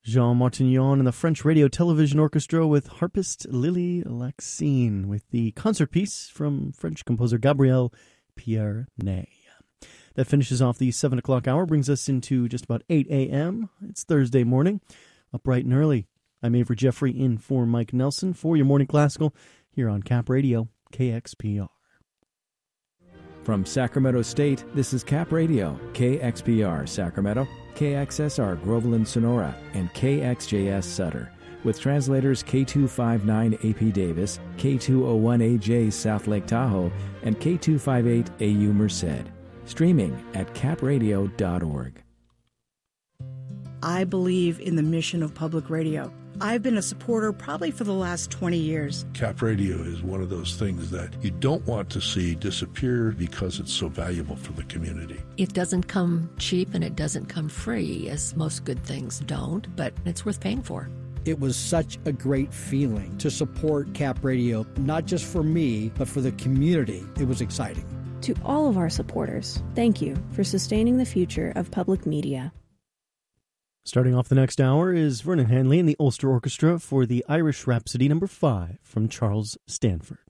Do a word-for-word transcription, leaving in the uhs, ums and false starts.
Jean Martignon and the French Radio Television Orchestra with harpist Lily Laxine with the concert piece from French composer Gabriel Pierre-Ney. That finishes off the seven o'clock hour, brings us into just about eight a.m. It's Thursday morning, up bright and early. I'm Avery Jeffrey in for Mike Nelson for your Morning Classical here on Cap Radio, K X P R. From Sacramento State, this is Cap Radio, K X P R Sacramento, K X S R Groveland Sonora, and K X J S Sutter, with translators K two fifty-nine A P Davis, K two oh one A J South Lake Tahoe, and K two fifty-eight A U Merced. Streaming at cap radio dot org. I believe in the mission of public radio. I've been a supporter probably for the last twenty years. Cap Radio is one of those things that you don't want to see disappear because it's so valuable for the community. It doesn't come cheap and it doesn't come free, as most good things don't, but it's worth paying for. It was such a great feeling to support Cap Radio, not just for me, but for the community. It was exciting. To all of our supporters, thank you for sustaining the future of public media. Starting off the next hour is Vernon Hanley and the Ulster Orchestra for the Irish Rhapsody number five from Charles Stanford.